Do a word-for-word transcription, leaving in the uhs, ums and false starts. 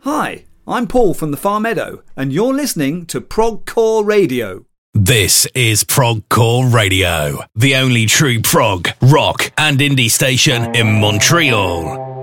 Hi, I'm Paul from the Far Meadow, and you're listening to Progcore Radio. This is Progcore Radio, the only true prog, rock and indie station in Montreal.